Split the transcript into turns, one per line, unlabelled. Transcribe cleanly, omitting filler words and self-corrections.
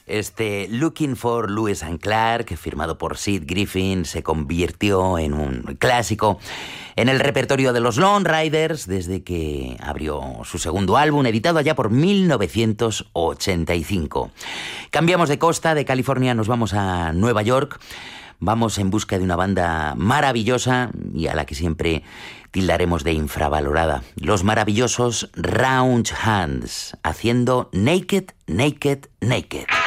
Este Looking for Lewis and Clark, firmado por Sid Griffin, se convirtió en un clásico en el repertorio de los Lone Riders desde que abrió su segundo álbum, editado allá por 1985. Cambiamos de costa, de California nos vamos a Nueva York. Vamos en busca de una banda maravillosa y a la que siempre tildaremos de infravalorada. Los maravillosos Round Hands, haciendo Naked, Naked, Naked.